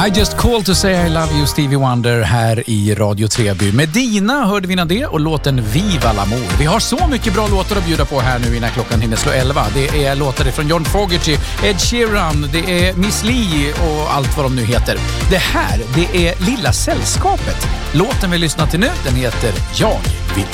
I just called to say I love you, Stevie Wonder, här i Radio Treby. Med Dina hörde vi det och låten Viva l'Amour. Vi har så mycket bra låtar att bjuda på här nu innan klockan hinner slå 11. Det är låtar från John Fogerty, Ed Sheeran, det är Miss Li och allt vad de nu heter. Det här, det är Lilla Sällskapet. Låten vi lyssnar till nu, den heter Jag.